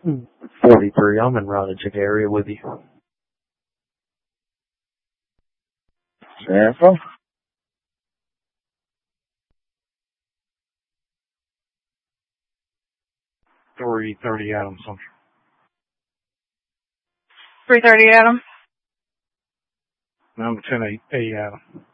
43, I'm in Roddick area with you. Sample? 330 Adams Central. 330 Adam. Number 10 8 Adam.